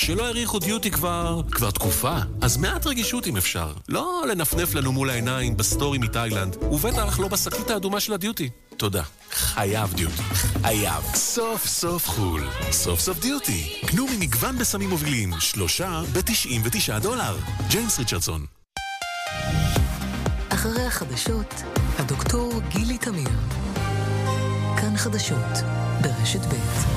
שלא העריכו דיוטי כבר תקופה. אז מעט רגישות אם אפשר. לא לנפנף לנו מול העיניים בסטורי מתאילנד, ובטח לא בשקית האדומה של הדיוטי. תודה. חייב דיוטי. חייב. סוף סוף חול. סוף סוף דיוטי. קנו ממגוון בסמים מובילים. 3 ב$99. ג'יימס ריצ'רדסון. אחרי החדשות, הדוקטור גילי תמיר. כאן חדשות, ברשת ב'.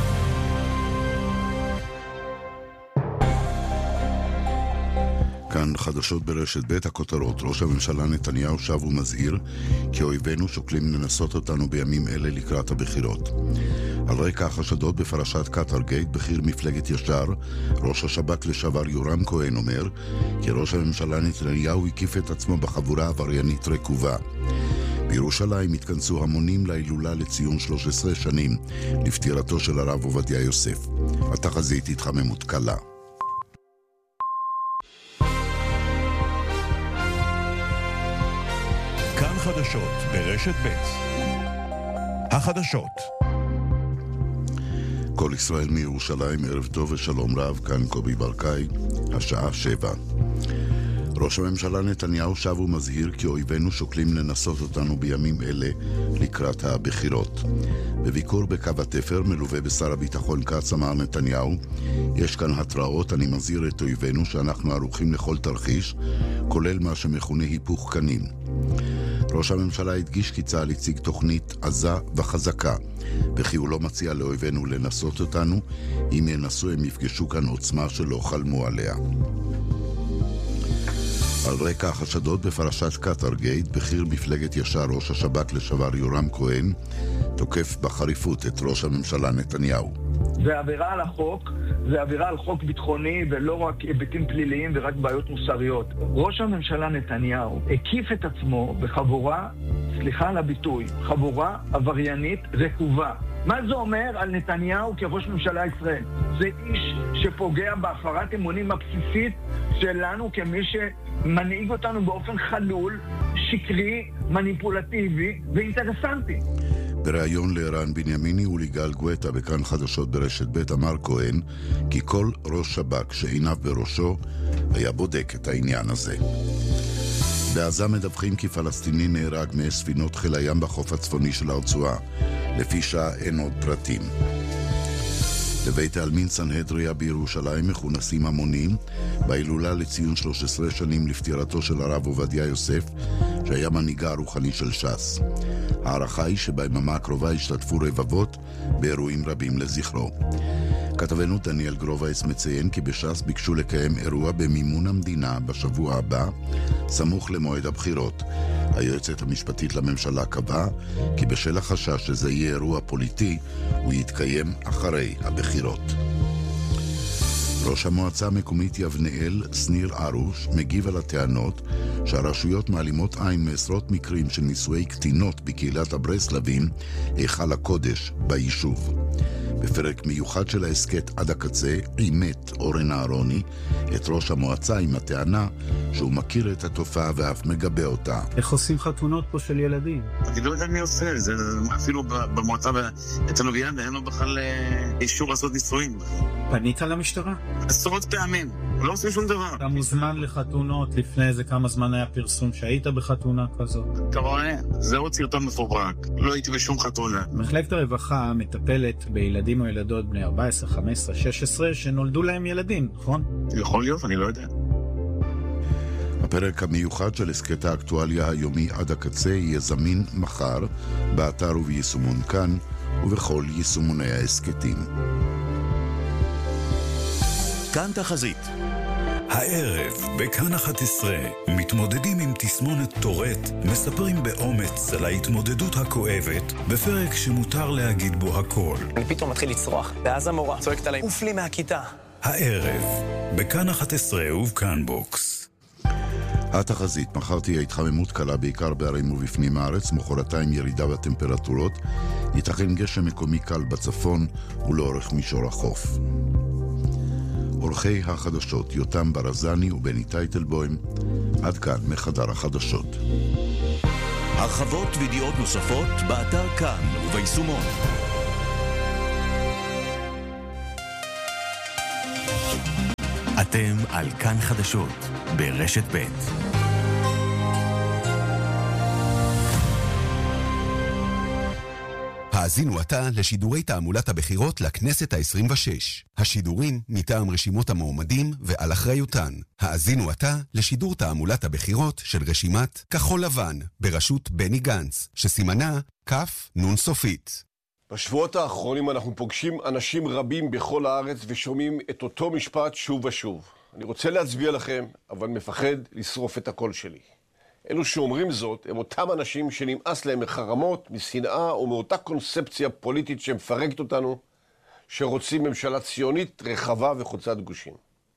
כאן חדשות ברשת ב', הכותרות. ראש הממשלה נתניהו שב ומזהיר כי אויבינו שוקלים לנסות אותנו בימים אלה לקראת הבחירות. על רקע החשדות בפרשת קטרגייט, בכיר מפלגת ישר, ראש השב"כ לשעבר יורם כהן אומר כי ראש הממשלה נתניהו הקיף את עצמו בחבורה עבריינית רקובה. בירושלים התכנסו המונים להילולה לציון 13 שנים לפטירתו של הרב עובדיה יוסף. התחזית התחממות קלה. כאן חדשות ברשת ב'. החדשות. כל ישראל מירושלים, ערב טוב ושלום רב, כאן קובי ברקאי, השעה 7. ראש הממשלה נתניהו שב ומזהיר כי אויבינו שוקלים לנסות אותנו בימים אלה לקראת הבחירות. בביקור בקו התפר מלווה בשר הביטחון כץ אמר נתניהו, יש כאן התראות, אני מזהיר את אויבינו שאנחנו ערוכים לכל תרחיש, כולל מה שמכונה היפוך קנים. ראש הממשלה הדגיש כי צה"ל הציג תוכנית עזה וחזקה, וכי הוא לא מציע לאויבינו לנסות אותנו, אם ינסו הם יפגשו כאן עוצמה שלא חלמו עליה. על רקע החשדות בפרשת קטרגייט, בכיר מפלגת ישר ראש השב"כ לשעבר יורם כהן תוקף בחריפות את ראש הממשלה נתניהו. זה עבירה על החוק, זה עבירה על חוק ביטחוני ולא רק היבטים פליליים ורק בעיות מוסריות. ראש הממשלה נתניהו הקיף את עצמו בחבורה, סליחה על הביטוי, חבורה עבריינית רקובה. מה זה אומר על נתניהו כראש ממשלה ישראל? זה איש שפוגע בהפרת אמונים הבסיסית שלנו כמי שמנהיג אותנו באופן חלול, שקרי, מניפולטיבי ואינטרסנטי. בריאיון לערן בנימיני וליגאל גואטה בכאן חדשות ברשת ב' אמר כהן כי כל ראש שב"כ שעיניו בראשו היה בודק את העניין הזה. בעזה מדווחים כי פלסטיני נהרג מספינות חיל הים בחוף הצפוני של הרצועה. לפי שעה אין עוד פרטים. בבית העלמין סנהדריה בירושלים מכונסים המונים בהילולה לציון 13 שנים לפטירתו של הרב עובדיה יוסף, שהיה מנהיגה הרוחני של ש"ס. הערכה היא שביממה הקרובה השתתפו רבבות באירועים רבים לזכרו. כתבנו דניאל גרובייס מציין כי בש"ס ביקשו לקיים אירוע במימון המדינה בשבוע הבא, סמוך למועד הבחירות. היועצת המשפטית לממשלה קבעה כי בשל החשש שזה יהיה אירוע פוליטי, הוא יתקיים אחרי הבחירות. ראש המועצה המקומית יבנאל, סניר ארוש, מגיב על הטענות שהרשויות מעלימות עין מעשרות מקרים של נישואי קטינות בקהילת הברסלבים, היכל הקודש ביישוב. בפרק מיוחד של העסקת עד הקצה, אימת אורן אהרוני את ראש המועצה עם הטענה שהוא מכיר את התופעה ואף מגבה אותה. איך עושים חתונות פה של ילדים? אני לא יודע מי עושה, זה אפילו במועצה אצלנו ביד, אין לו בכלל אישור לעשות נישואים. פנית למשטרה? עשרות פעמים, לא עושים שום דבר. אתה מוזמן לחתונות, לפני איזה כמה זמן היה פרסום שהיית בחתונה כזאת. אתה רואה? זה עוד סרטון מפוברק, לא הייתי בשום חתונה. מחלקת הרווחה מטפלת בילדים או ילדות בני 14, 15, 16 שנולדו להם ילדים, נכון? יכול להיות, אני לא יודע. הפרק המיוחד של עסקת האקטואליה היומי עד הקצה יהיה זמין מחר באתר וביישומון כאן ובכל יישומוני העסקתים. כאן תחזית. הערב בכאן 11 מתמודדים עם תסמונת טורט, מספרים באומץ על ההתמודדות הכואבת בפרק שמותר להגיד בו הכל. אני פתאום מתחיל לצרוח, ואז המורה צועקת עליי, אוף לי מהכיתה. הערב בכאן 11 ובכאן בוקס. התחזית, מחר תהיה התחממות קלה בעיקר בערים ובפנים הארץ, מחרתיים ירידה בטמפרטורות, ייתכן גשם מקומי קל בצפון ולאורך מישור החוף. עורכי החדשות יותם ברזני ובני טייטלבוים, עד כאן מחדר החדשות. הרחבות וידיעות נוספות באתר כאן וביישומון. אתם על כאן חדשות ברשת ב'. האזינו עתה לשידורי תעמולת הבחירות לכנסת ה-26. השידורים מטעם רשימות המועמדים ועל אחריותן. האזינו עתה לשידור תעמולת הבחירות של רשימת כחול לבן בראשות בני גנץ, שסימנה כף נון סופית. בשבועות האחרונים אנחנו פוגשים אנשים רבים בכל הארץ ושומעים את אותו משפט שוב ושוב. אני רוצה להצביע לכם, אבל מפחד לשרוף את הקול שלי. אלו שאומרים זאת הם אותם אנשים שנמאס להם מחרמות, משנאה או מאותה קונספציה פוליטית שמפרקת אותנו, שרוצים ממשלה ציונית רחבה וחוצת גושים.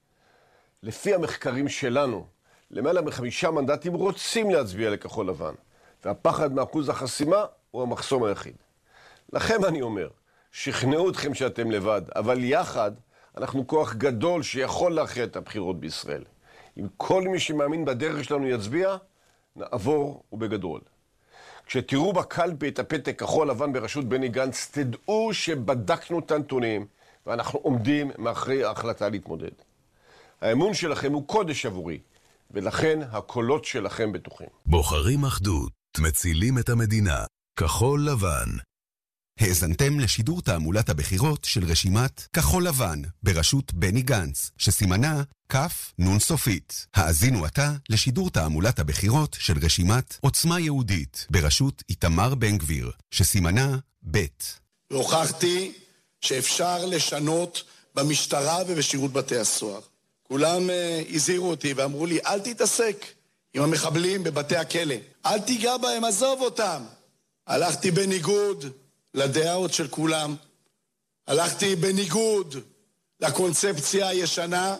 לפי המחקרים שלנו, למעלה מ5 מנדטים רוצים להצביע לכחול לבן, והפחד מאחוז החסימה הוא המחסום היחיד. לכם אני אומר, שכנעו אתכם שאתם לבד, אבל יחד אנחנו כוח גדול שיכול להכריע את הבחירות בישראל. אם כל מי שמאמין בדרך שלנו יצביע, נעבור ובגדול. כשתראו בקלפי את הפתק כחול לבן בראשות בני גנץ, תדעו שבדקנו את הנתונים ואנחנו עומדים מאחורי ההחלטה להתמודד. האמון שלכם הוא קודש עבורי, ולכן הקולות שלכם בטוחים. בוחרים אחדות, מצילים את המדינה. כחול לבן. האזנתם לשידור תעמולת הבחירות של רשימת כחול לבן בראשות בני גנץ, שסימנה כף נון סופית. האזינו עתה לשידור תעמולת הבחירות של רשימת עוצמה יהודית בראשות איתמר בן גביר, שסימנה ב'. והוכחתי שאפשר לשנות במשטרה ובשירות בתי הסוהר. כולם הזהירו אותי ואמרו לי, אל תתעסק עם המחבלים בבתי הכלא, אל תיגע בהם, עזוב אותם. הלכתי בניגוד לדעות של כולם, הלכתי בניגוד לקונספציה הישנה,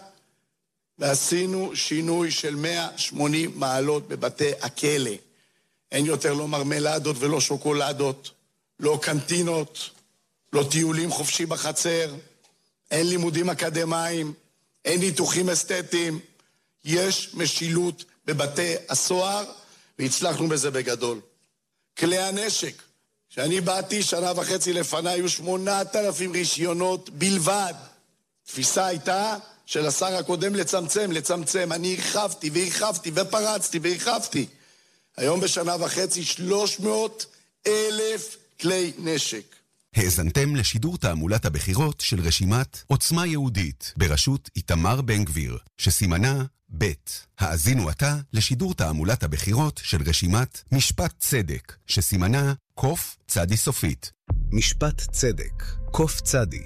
ועשינו שינוי של 180 מעלות בבתי הכלא. אין יותר לא מרמלדות ולא שוקולדות, לא קנטינות, לא טיולים חופשי בחצר, אין לימודים אקדמיים, אין ניתוחים אסתטיים. יש משילות בבתי הסוהר, והצלחנו בזה בגדול. כלי הנשק, כשאני באתי 1.5 לפני, היו 8,000 רישיונות בלבד. תפיסה הייתה של השר הקודם לצמצם. אני הרחבתי ופרצתי והרחבתי. היום ב1.5 300,000 כלי נשק. האזנתם לשידור תעמולת הבחירות של רשימת עוצמה יהודית בראשות איתמר בן גביר, שסימנה ב'. האזינו עתה לשידור תעמולת הבחירות של רשימת משפט צדק, שסימנה קוף צדי סופית. משפט צדק, קוף צדי.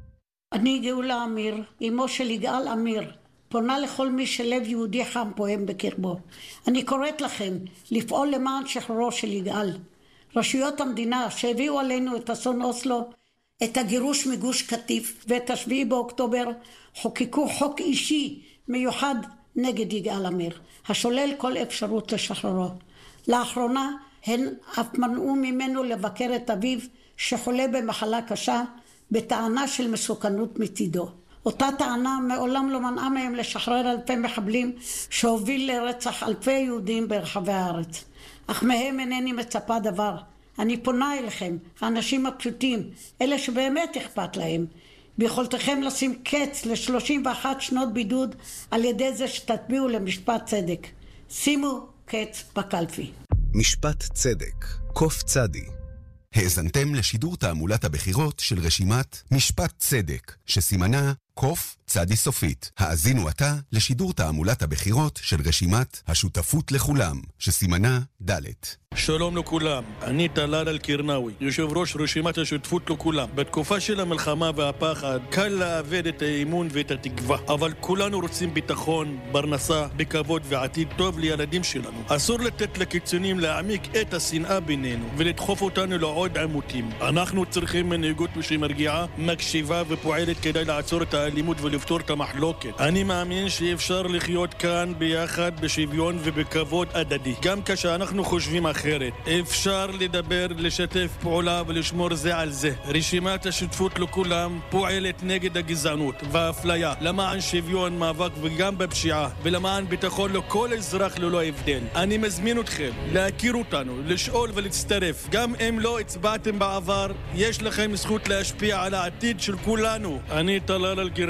אני גאולה אמיר, אמו של יגאל אמיר, פונה לכל מי שלב יהודי חם פועם בקרבו. אני קוראת לכם לפעול למען שחרורו של יגאל. רשויות המדינה שהביאו עלינו את אסון אוסלו, את הגירוש מגוש קטיף ואת 7 באוקטובר, חוקקו חוק אישי מיוחד נגד יגאל אמיר, השולל כל אפשרות לשחררו. לאחרונה הן אף מנעו ממנו לבקר את אביו שחולה במחלה קשה, בטענה של מסוכנות מצידו. אותה טענה מעולם לא מנעה מהם לשחרר אלפי מחבלים שהוביל לרצח אלפי יהודים ברחבי הארץ. אך מהם אינני מצפה דבר. אני פונה אליכם, האנשים הפשוטים, אלה שבאמת אכפת להם. ביכולתכם לשים קץ ל31 שנות בידוד על ידי זה שתטביעו למשפט צדק. שימו קץ בקלפי. משפט צדק, קוף צדי. האזנתם לשידור תעמולת הבחירות של רשימת משפט צדק, שסימנה קוף צדי סופית. האזינו עתה לשידור תעמולת הבחירות של רשימת השותפות לכולם, שסימנה ד'. שלום לכולם, אני טלאל אל-קרנאווי, יושב ראש רשימת השותפות לכולם. בתקופה של המלחמה והפחד קל לאבד את האימון ואת התקווה, אבל כולנו רוצים ביטחון, פרנסה, בכבוד ועתיד טוב לילדים שלנו. אסור לתת לקיצונים להעמיק את השנאה בינינו ולדחוף אותנו לעוד עימותים. אנחנו צריכים מנהיגות שמרגיעה, מקשיבה ופועלת כדי לעצור את האלימות ולפתור את המחלוקת. אני מאמין שאפשר לחיות כאן ביחד בשוויון ובכבוד הדדי, גם כשאנחנו חושבים אחרת. אפשר לדבר, לשתף פעולה ולשמור זה על זה. רשימת השותפות לכולם פועלת נגד הגזענות והאפליה, למען שוויון, מאבק וגם בפשיעה, ולמען ביטחון לכל אזרח ללא הבדל. אני מזמין אתכם להכיר אותנו, לשאול ולהצטרף. גם אם לא הצבעתם בעבר, יש לכם זכות להשפיע על העתיד של כולנו. אני טלאל אל-קרנאווי,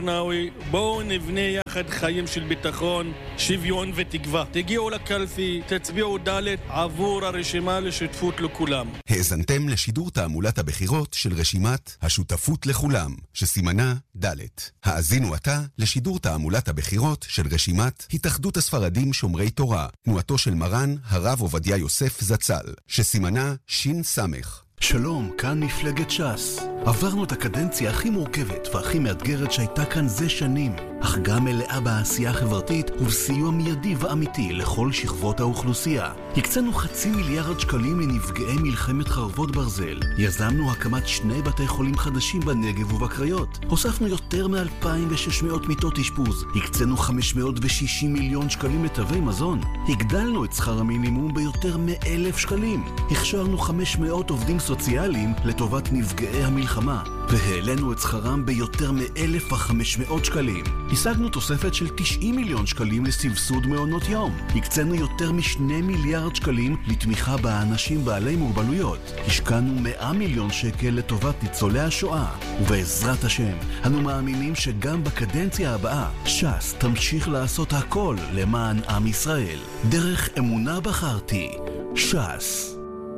חבר'ה, בואו נבנה יחד חיים של ביטחון, שוויון ותקווה. תגיעו לקלפי, תצביעו ד' עבור הרשימה לשותפות לכולם. האזנתם לשידור תעמולת הבחירות של רשימת השותפות לכולם, שסימנה ד'. האזינו עתה לשידור תעמולת הבחירות של רשימת התאחדות הספרדים שומרי תורה, תנועתו של מרן הרב עובדיה יוסף זצ"ל, שסימנה שין סמך. שלום, כאן מפלגת ש"ס. עברנו את הקדנציה הכי מורכבת והכי מאתגרת שהייתה כאן זה שנים, אך גם מלאה בעשייה החברתית ובסיוע מיידי ואמיתי לכל שכבות האוכלוסייה. הקצנו 500 מיליארד שקלים לנפגעי מלחמת חרבות ברזל. יזמנו הקמת 2 בתי חולים חדשים בנגב ובקריות. הוספנו יותר מ-2,600 מיטות אשפוז. הקצנו 560 מיליון שקלים לתווי מזון. הגדלנו את שכר המינימום ביותר מ-1,000 שקלים. הכשרנו 500 עובדים סוציאליים לטובת נפגעי המלחמה, והעלינו את שכרם ביותר מ-1,500 שקלים. השגנו תוספת של 90 מיליון שקלים לסבסוד מעונות יום. הקצנו יותר מ2 מיליארד שקלים לתמיכה באנשים בעלי מוגבלויות. השקענו 100 מיליון שקל לטובת ניצולי השואה. ובעזרת השם, אנו מאמינים שגם בקדנציה הבאה, ש"ס תמשיך לעשות הכל למען עם ישראל. דרך אמונה בחרתי. ש"ס.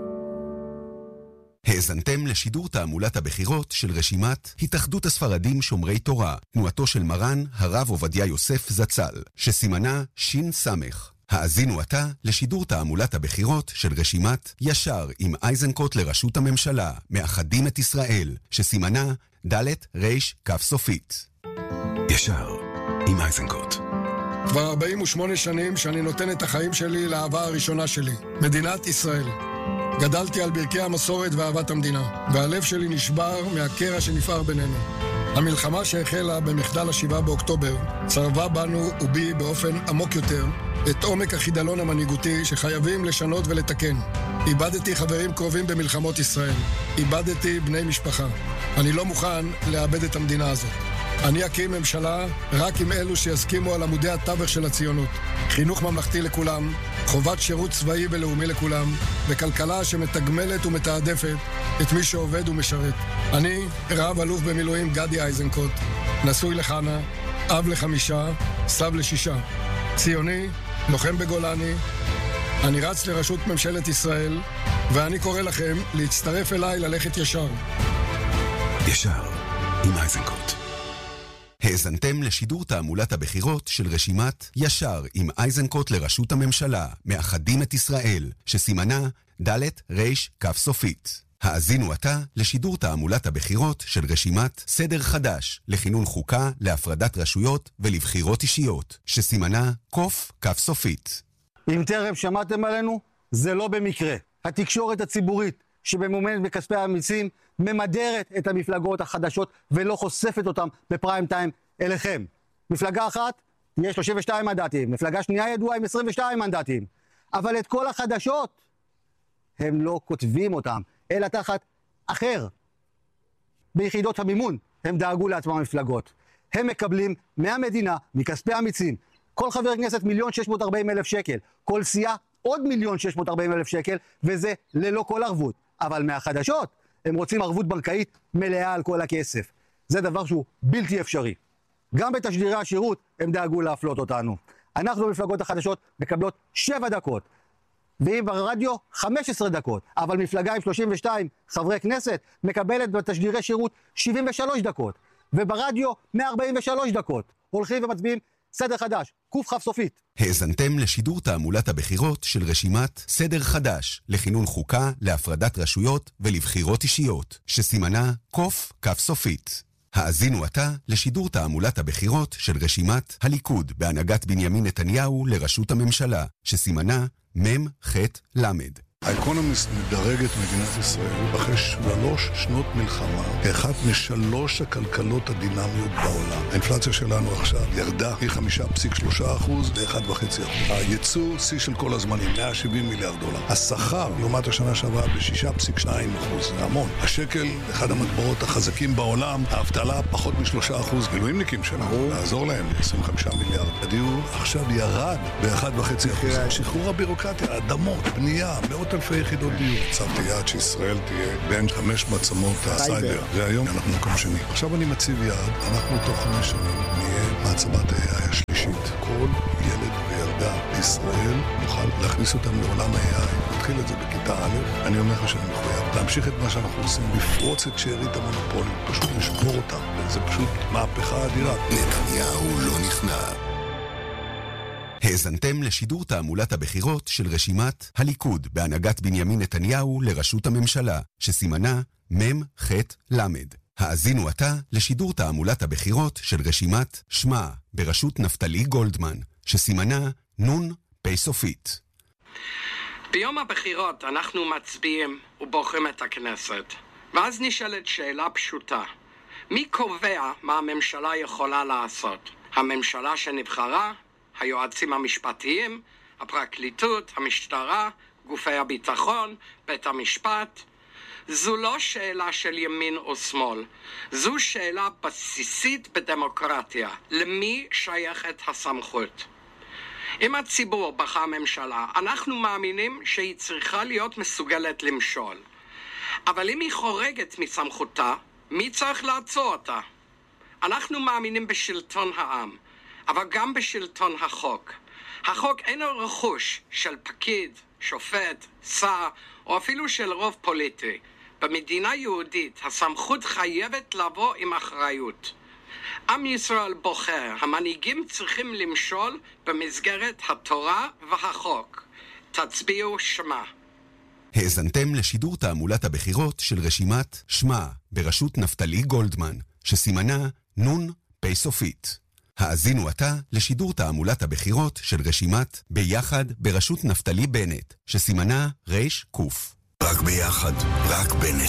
האזנתם לשידור תעמולת הבחירות של רשימת התאחדות הספרדים שומרי תורה, תנועתו של מרן הרב עובדיה יוסף זצ"ל, שסימנה שין סמך. האזינו עתה לשידור תעמולת הבחירות של רשימת ישר עם איזנקוט לראשות הממשלה, מאחדים את ישראל, שסימנה ד' ר' כ' סופית. ישר עם איזנקוט. כבר 48 שנים שאני נותן את החיים שלי לאהבה הראשונה שלי, מדינת ישראל. גדלתי על ברכי המסורת ואהבת המדינה, והלב שלי נשבר מהקרע שנפער בינינו. המלחמה שהחלה במחדל 7 באוקטובר צרבה בנו ובי באופן עמוק יותר את עומק החידלון המנהיגותי שחייבים לשנות ולתקן. איבדתי חברים קרובים במלחמות ישראל. איבדתי בני משפחה. אני לא מוכן לאבד את המדינה הזאת. אני אקים ממשלה רק עם אלו שיסכימו על עמודי התווך של הציונות. חינוך ממלכתי לכולם, חובת שירות צבאי ולאומי לכולם, וכלכלה שמתגמלת ומתעדפת את מי שעובד ומשרת. אני, רב אלוף במילואים גדי איזנקוט, נשוי לחנה, אב ל5, סב ל6. ציוני, לוחם בגולני, אני רץ לראשות ממשלת ישראל, ואני קורא לכם להצטרף אליי ללכת ישר. ישר עם איזנקוט. האזנתם לשידור תעמולת הבחירות של רשימת ישר עם איזנקוט לראשות הממשלה, מאחדים את ישראל, שסימנה ד' ר' כ' סופית. האזינו עתה לשידור תעמולת הבחירות של רשימת סדר חדש לכינון חוקה, להפרדת רשויות ולבחירות אישיות, שסימנה קוף כ' סופית. אם טרם שמעתם עלינו, זה לא במקרה. התקשורת הציבורית שממומנת בכספי המיסים ממדרת את המפלגות החדשות ולא חושפת אותם בפריים טיים אליכם. מפלגה אחת יש 32 מנדטים, מפלגה שנייה ידועה עם 22 מנדטים. אבל את כל החדשות הם לא כותבים אותם, אלא תחת אחר. ביחידות המימון הם דאגו לעצמם מפלגות. הם מקבלים מהמדינה, מכספי המיסים, כל חבר כנסת 1,640,000 שקל, כל סיעה עוד 1,640,000 שקל, וזה ללא כל ערבות. אבל מהחדשות הם רוצים ערבות בנקאית מלאה על כל הכסף. זה דבר שהוא בלתי אפשרי. גם בתשדירי השירות הם דאגו להפלות אותנו. אנחנו במפלגות החדשות מקבלות 7 דקות, ואם ברדיו 15 דקות, אבל מפלגה עם 32 חברי כנסת מקבלת בתשדירי שירות 73 דקות, וברדיו 143 דקות. הולכים ומצביעים סדר חדש, קוף כף סופית. האזנתם לשידור תעמולת הבחירות של רשימת סדר חדש לכינון חוקה, להפרדת רשויות ולבחירות אישיות, שסימנה קוף כף סופית. האזינו עתה לשידור תעמולת הבחירות של רשימת הליכוד בהנהגת בנימין נתניהו לראשות הממשלה, שסימנה מם חט למד. האקונומיסט מדרג את מדינת ישראל אחרי 3 שנות מלחמה, כאחת מ3 הכלכלות הדינמיות בעולם. האינפלציה שלנו עכשיו ירדה מ5.3% ל1.5%. הייצוא שיא של כל הזמנים, 170 מיליארד דולר. השכר לעומת השנה שעברה ב6.2%, זה המון. השקל, אחד המטבעות החזקים בעולם, האבטלה פחות מ3%. מילואימניקים שלנו, לעזור להם, 25 מיליארד. הדיור עכשיו ירד ב1.5%. שחרור הבירוקרטיה, אדמות, בנייה, מאות אלפי יחידות דיור. הצבתי יעד שישראל תהיה בין 5 מעצמות הסייבר, והיום אנחנו מקום שני. עכשיו אני מציב יעד, אנחנו תוך 5 שנים נהיה מעצמת ה-AI השלישית. כל ילד וילדה בישראל נוכל להכניס אותם לעולם ה-AI. נתחיל את זה בכיתה א', אני אומר לך שאני מחויב להמשיך את מה שאנחנו עושים, לפרוץ את שארית המונופולים, פשוט לשבור אותם. זה פשוט מהפכה אדירה. נתניהו לא נכנע. האזנתם לשידור תעמולת הבחירות של רשימת הליכוד בהנהגת בנימין נתניהו לראשות הממשלה, שסימנה מ"ח למד. האזינו עתה לשידור תעמולת הבחירות של רשימת שמה בראשות נפתלי גולדמן, שסימנה נון פי סופית. ביום הבחירות אנחנו מצביעים ובוחרים את הכנסת, ואז נשאלת שאלה פשוטה: מי קובע מה הממשלה יכולה לעשות? הממשלה שנבחרה? היועצים המשפטיים? הפרקליטות? המשטרה? גופי הביטחון? בית המשפט? זו לא שאלה של ימין או שמאל, זו שאלה בסיסית בדמוקרטיה. למי שייכת הסמכות? אם הציבור בחר ממשלה, אנחנו מאמינים שהיא צריכה להיות מסוגלת למשול. אבל אם היא חורגת מסמכותה, מי צריך לעצור אותה? אנחנו מאמינים בשלטון העם, אבל גם בשלטון החוק. החוק אינו רכוש של פקיד, שופט, שר, או אפילו של רוב פוליטי. במדינה יהודית הסמכות חייבת לבוא עם אחריות. עם ישראל בוחר, המנהיגים צריכים למשול במסגרת התורה והחוק. תצביעו שמה. האזנתם לשידור תעמולת הבחירות של רשימת שמה בראשות נפתלי גולדמן, שסימנה נון פי סופית. האזינו עתה לשידור תעמולת הבחירות של רשימת ביחד בראשות נפתלי בנט, שסימנה רש קוף. רק ביחד, רק בנט.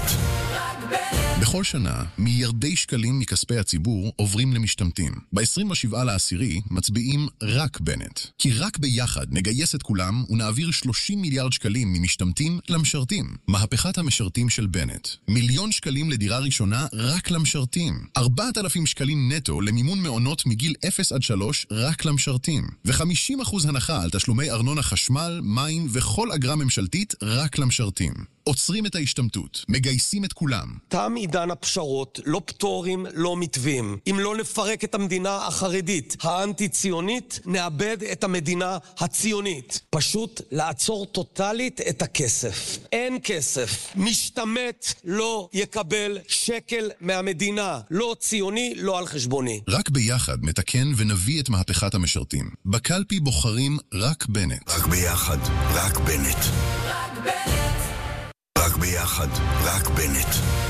בכל שנה, מיליארדי שקלים מכספי הציבור עוברים למשתמטים. ב-27 לעשירי מצביעים רק בנט. כי רק ביחד נגייס את כולם ונעביר 30 מיליארד שקלים ממשתמטים למשרתים. מהפכת המשרתים של בנט. 1,000,000 שקלים לדירה ראשונה רק למשרתים. 4,000 שקלים נטו למימון מעונות מגיל 0 עד 3 רק למשרתים. ו50% הנחה על תשלומי ארנונה חשמל, מים וכל אגרה ממשלתית רק למשרתים. עוצרים את ההשתמטות, מגייסים את כולם. תם עידן הפשרות, לא פטורים, לא מתווים. אם לא נפרק את המדינה החרדית, האנטי-ציונית, נאבד את המדינה הציונית. פשוט לעצור טוטלית את הכסף. אין כסף. משתמט לא יקבל שקל מהמדינה. לא ציוני, לא על חשבוני. רק ביחד נתקן ונביא את מהפכת המשרתים. בקלפי בוחרים רק בנט. רק ביחד, רק בנט. רק בנט. רק ביחד, רק בנט.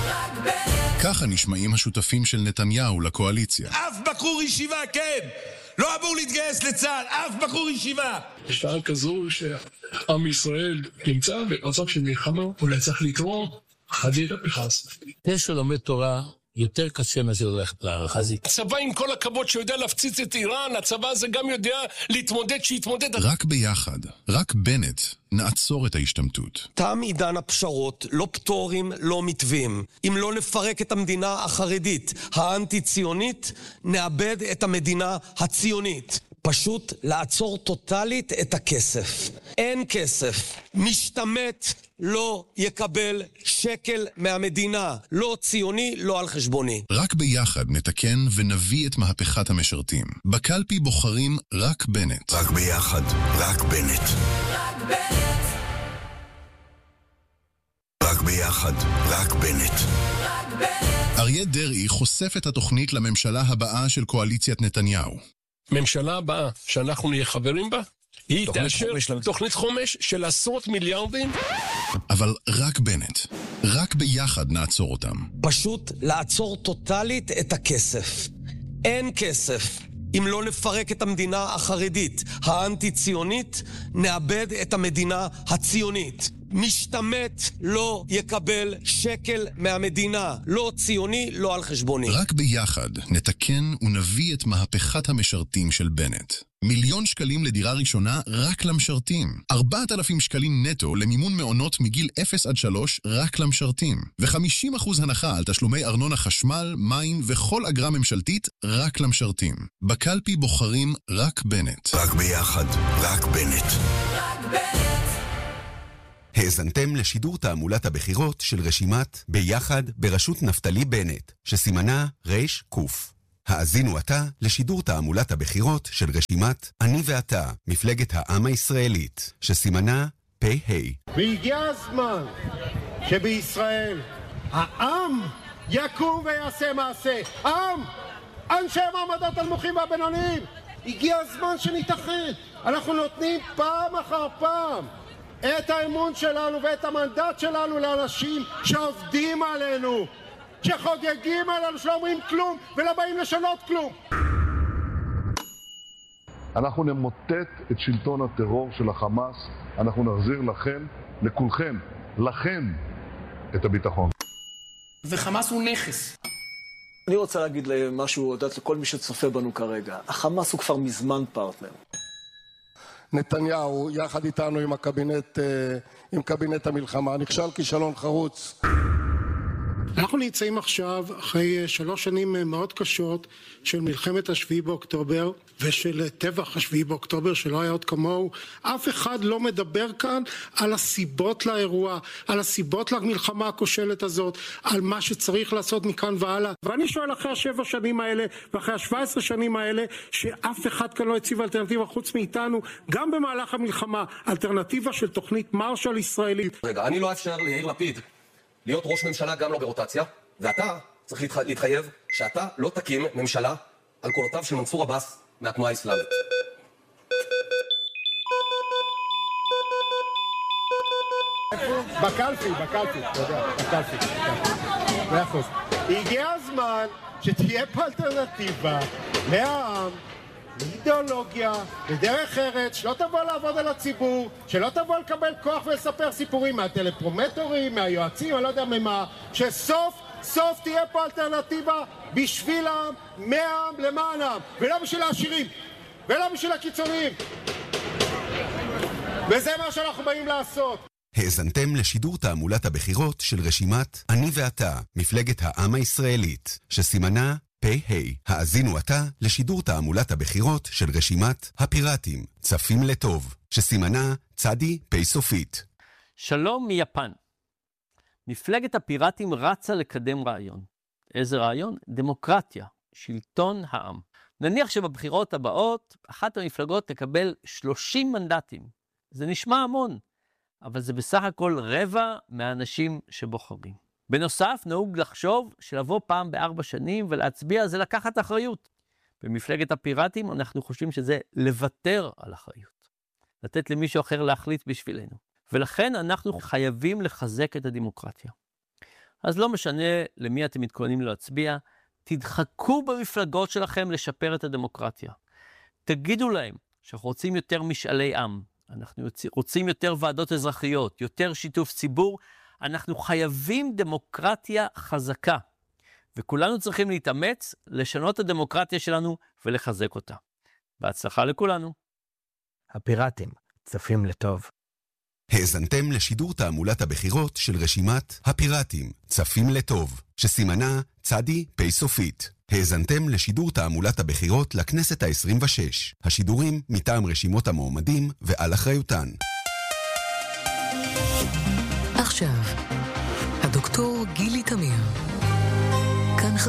ככה נשמעים השותפים של נתניהו לקואליציה. אף בחור ישיבה, כן! לא אמור להתגייס לצה"ל, אף בחור ישיבה! בשעה כזו שעם ישראל נמצא במצב של מלחמה, אולי צריך לקרוא חזית הפחס. זה שלומד תורה יותר קשה מה שהולכת לחזית. הצבא עם כל הכבוד שיודע להפציץ את איראן, הצבא הזה גם יודע להתמודד שיתמודד. רק ביחד, רק בנט, נעצור את ההשתמטות. תם עידן הפשרות, לא פטורים, לא מתווים. אם לא נפרק את המדינה החרדית, האנטי-ציונית, נאבד את המדינה הציונית. פשוט לעצור טוטלית את הכסף. אין כסף. משתמט לא יקבל שקל מהמדינה. לא ציוני, לא על חשבוני. רק ביחד נתקן ונביא את מהפכת המשרתים. בקלפי בוחרים רק בנט. רק ביחד, רק בנט. רק בנט. רק ביחד, רק בנט. רק בנט. אריה דרעי חושף את התוכנית לממשלה הבאה של קואליציית נתניהו. ממשלה הבאה שאנחנו נהיה חברים בה, היא תאשר תוכנית חומש של עשרות מיליארדים. אבל רק בנט. רק ביחד נעצור אותם. פשוט לעצור טוטלית את הכסף. אין כסף. אם לא נפרק את המדינה החרדית, האנטי-ציונית, נאבד את המדינה הציונית. משתמט לא יקבל שקל מהמדינה. לא ציוני, לא על חשבוני. רק ביחד נתקן ונביא את מהפכת המשרתים של בנט. 1,000,000 שקלים לדירה ראשונה רק למשרתים. 4,000 שקלים נטו למימון מעונות מגיל 0 עד 3 רק למשרתים. ו50% הנחה על תשלומי ארנונה חשמל, מים וכל אגרה ממשלתית רק למשרתים. בקלפי בוחרים רק בנט. רק ביחד, רק בנט. רק בנט. האזנתם לשידור תעמולת הבחירות של רשימת ביחד בראשות נפתלי בנט, שסימנה רש קוף. האזינו עתה לשידור תעמולת הבחירות של רשימת אני ואתה, מפלגת העם הישראלית, שסימנה פ"ה. והגיע הזמן שבישראל העם יקום ויעשה מעשה. העם, אנשי המעמדות הנמוכים והבינוניים, הגיע הזמן שנתאחד. אנחנו נותנים פעם אחר פעם את האמון שלנו ואת המנדט שלנו לאנשים שעובדים עלינו, שחוגגים עלינו, שלא אומרים כלום ולא באים לשנות כלום. אנחנו נמוטט את שלטון הטרור של החמאס, אנחנו נחזיר לכם, לכולכם, לכם, את הביטחון. וחמאס הוא נכס. אני רוצה להגיד משהו, יודעת, לכל מי שצופה בנו כרגע. החמאס הוא כבר מזמן פרטנר. נתניהו, יחד איתנו עם קבינט המלחמה, נכשל כישלון חרוץ. אנחנו נמצאים עכשיו אחרי 3 שנים מאוד קשות של מלחמת ה7 באוקטובר ושל טבח ה7 באוקטובר שלא היה עוד כמוהו. אף אחד לא מדבר כאן על הסיבות לאירוע, על הסיבות למלחמה הכושלת הזאת, על מה שצריך לעשות מכאן והלאה. ואני שואל אחרי 7 שנים האלה ואחרי 17 שנים האלה, שאף אחד כאן לא הציב אלטרנטיבה חוץ מאיתנו, גם במהלך המלחמה, אלטרנטיבה של תוכנית מרשל ישראלית. רגע, אני לא אפשר ליאיר לפיד להיות ראש ממשלה גם לא ברוטציה, ואתה צריך להתחייב שאתה לא תקים ממשלה על קולותיו של מנסור עבאס מהתנועה האסלאמית. בקלפי, אתה יודע, בקלפי. 100%. הגיע הזמן שתהיה פה אלטרנטיבה מהעם, לאידיאולוגיה, לדרך ארץ, שלא תבוא לעבוד על הציבור, שלא תבוא לקבל כוח ולספר סיפורים מהטלפרומטורים, מהיועצים, אני לא יודע ממה, שסוף תהיה פה אלטרנטיבה בשביל העם, מהעם, למען העם, ולא בשביל העשירים, ולא בשביל הקיצוניים. וזה מה שאנחנו באים לעשות. האזנתם לשידור תעמולת הבחירות של רשימת אני ואתה, מפלגת העם הישראלית, שסימנה פ"ה. האזינו עתה לשידור תעמולת הבחירות של רשימת הפיראטים, צפים לטוב, שסימנה צדי פ' סופית. שלום מיפן. מפלגת הפיראטים רצה לקדם רעיון. איזה רעיון? דמוקרטיה, שלטון העם. נניח שבבחירות הבאות, אחת המפלגות תקבל 30 מנדטים. זה נשמע המון, אבל זה בסך הכל רבע מהאנשים שבוחרים. בנוסף, נהוג לחשוב שלבוא פעם ב4 שנים ולהצביע זה לקחת אחריות. במפלגת הפיראטים אנחנו חושבים שזה לוותר על אחריות. לתת למישהו אחר להחליט בשבילנו. ולכן אנחנו חייבים לחזק את הדמוקרטיה. אז לא משנה למי אתם מתכוננים להצביע, תדחקו במפלגות שלכם לשפר את הדמוקרטיה. תגידו להם שאנחנו רוצים יותר משאלי עם, אנחנו רוצים יותר ועדות אזרחיות, יותר שיתוף ציבור, אנחנו חייבים דמוקרטיה חזקה, וכולנו צריכים להתאמץ, לשנות את הדמוקרטיה שלנו ולחזק אותה. בהצלחה לכולנו. הפיראטים, צפים לטוב. האזנתם לשידור תעמולת הבחירות של רשימת הפיראטים, צפים לטוב, שסימנה צדי פ' סופית. האזנתם לשידור תעמולת הבחירות לכנסת ה-26. השידורים מטעם רשימות המועמדים ועל אחריותן. עכשיו, הדוקטור גילי תמיר. כאן